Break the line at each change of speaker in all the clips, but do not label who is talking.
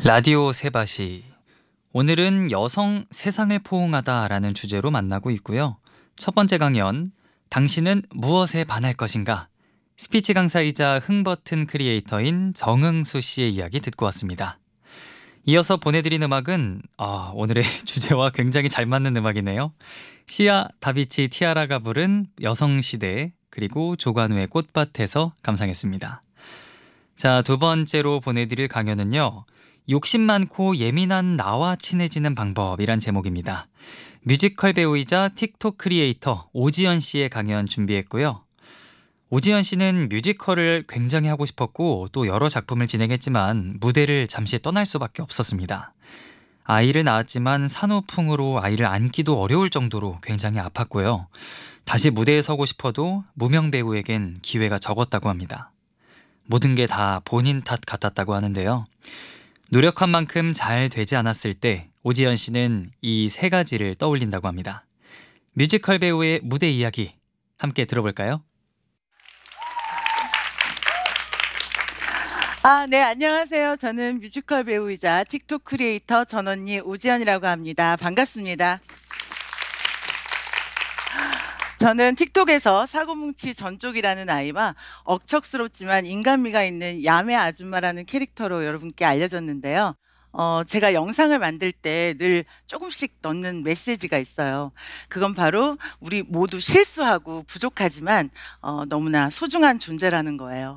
라디오 세바시. 오늘은 여성 세상을 포옹하다라는 주제로 만나고 있고요. 첫 번째 강연, 당신은 무엇에 반할 것인가? 스피치 강사이자 흥버튼 크리에이터인 정응수 씨의 이야기 듣고 왔습니다. 이어서 보내드린 음악은 오늘의 주제와 굉장히 잘 맞는 음악이네요. 시아 다비치 티아라가 부른 여성시대, 그리고 조관우의 꽃밭에서 감상했습니다. 자, 두 번째로 보내드릴 강연은요, 욕심 많고 예민한 나와 친해지는 방법이란 제목입니다. 뮤지컬 배우이자 틱톡 크리에이터 오지연 씨의 강연 준비했고요. 오지연 씨는 뮤지컬을 굉장히 하고 싶었고 또 여러 작품을 진행했지만 무대를 잠시 떠날 수밖에 없었습니다. 아이를 낳았지만 산후풍으로 아이를 안기도 어려울 정도로 굉장히 아팠고요. 다시 무대에 서고 싶어도 무명 배우에겐 기회가 적었다고 합니다. 모든 게 다 본인 탓 같았다고 하는데요. 노력한 만큼 잘 되지 않았을 때 오지연 씨는 이 세 가지를 떠올린다고 합니다. 뮤지컬 배우의 무대 이야기 함께 들어볼까요?
네, 안녕하세요. 저는 뮤지컬 배우이자 틱톡 크리에이터 전언니 오지연이라고 합니다. 반갑습니다. 저는 틱톡에서 사고뭉치 전쪽이라는 아이와 억척스럽지만 인간미가 있는 야매 아줌마라는 캐릭터로 여러분께 알려졌는데요. 제가 영상을 만들 때 늘 조금씩 넣는 메시지가 있어요. 그건 바로 우리 모두 실수하고 부족하지만 너무나 소중한 존재라는 거예요.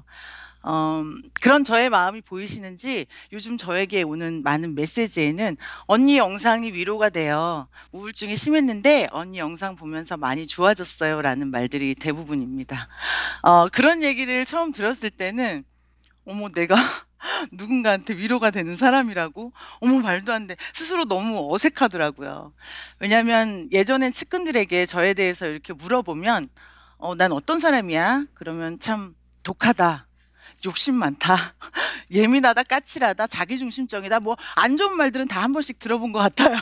그런 저의 마음이 보이시는지 요즘 저에게 오는 많은 메시지에는 언니 영상이 위로가 돼요. 우울증이 심했는데 언니 영상 보면서 많이 좋아졌어요. 라는 말들이 대부분입니다. 그런 얘기를 처음 들었을 때는 어머, 내가 누군가한테 위로가 되는 사람이라고? 어머, 말도 안 돼. 스스로 너무 어색하더라고요. 왜냐하면 예전엔 측근들에게 저에 대해서 이렇게 물어보면 난 어떤 사람이야? 그러면 참 독하다. 욕심 많다. 예민하다, 까칠하다, 자기중심적이다. 뭐 안 좋은 말들은 다 한 번씩 들어본 것 같아요.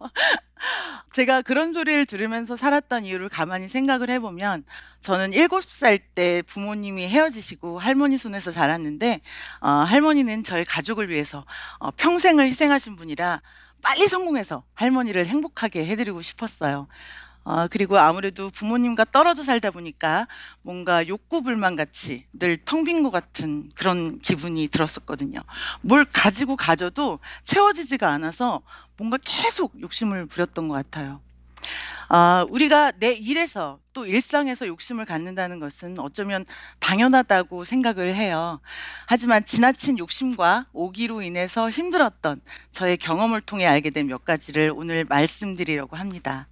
제가 그런 소리를 들으면서 살았던 이유를 가만히 생각을 해보면 저는 7살 때 부모님이 헤어지시고 할머니 손에서 자랐는데 할머니는 저희 가족을 위해서 평생을 희생하신 분이라 빨리 성공해서 할머니를 행복하게 해드리고 싶었어요. 그리고 아무래도 부모님과 떨어져 살다 보니까 뭔가 욕구불만 같이 늘 텅 빈 것 같은 그런 기분이 들었었거든요. 뭘 가지고 가져도 채워지지가 않아서 뭔가 계속 욕심을 부렸던 것 같아요. 우리가 내 일에서 또 일상에서 욕심을 갖는다는 것은 어쩌면 당연하다고 생각을 해요. 하지만 지나친 욕심과 오기로 인해서 힘들었던 저의 경험을 통해 알게 된 몇 가지를 오늘 말씀드리려고 합니다.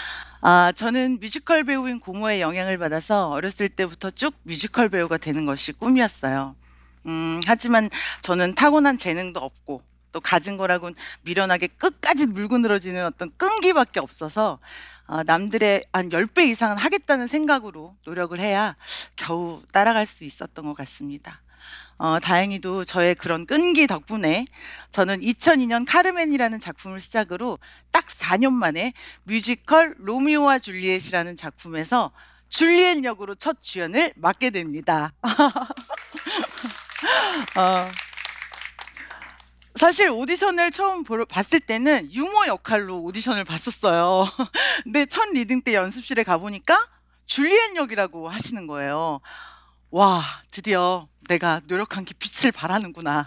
저는 뮤지컬 배우인 고모의 영향을 받아서 어렸을 때부터 쭉 뮤지컬 배우가 되는 것이 꿈이었어요. 하지만 저는 타고난 재능도 없고 또 가진 거라곤 미련하게 끝까지 물고 늘어지는 어떤 끈기밖에 없어서 남들의 한 10배 이상은 하겠다는 생각으로 노력을 해야 겨우 따라갈 수 있었던 것 같습니다. 다행히도 저의 그런 끈기 덕분에 저는 2002년 카르멘이라는 작품을 시작으로 딱 4년 만에 뮤지컬 로미오와 줄리엣이라는 작품에서 줄리엣 역으로 첫 주연을 맡게 됩니다. 어, 사실 오디션을 처음 봤을 때는 유머 역할로 오디션을 봤었어요. 근데 첫 리딩 때 연습실에 가보니까 줄리엣 역이라고 하시는 거예요. 와, 드디어 내가 노력한 게 빛을 발하는구나.